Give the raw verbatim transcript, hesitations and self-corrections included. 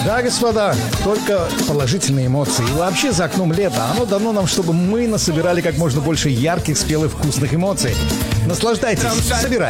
Да, господа, только положительные эмоции. И вообще за окном лето. Оно дано нам, чтобы мы насобирали как можно больше ярких, спелых, вкусных эмоций. Наслаждайтесь, собирайте.